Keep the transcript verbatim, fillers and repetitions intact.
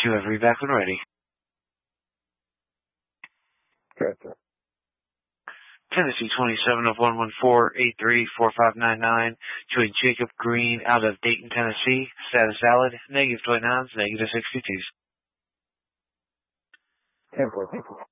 two, have read back when ready. Correct, sir. Tennessee twenty-seven of one one four eight three four five nine nine to a Jacob Green out of Dayton, Tennessee. Status valid, negative twenty-nines, negative sixty-twos. ten four, thank you.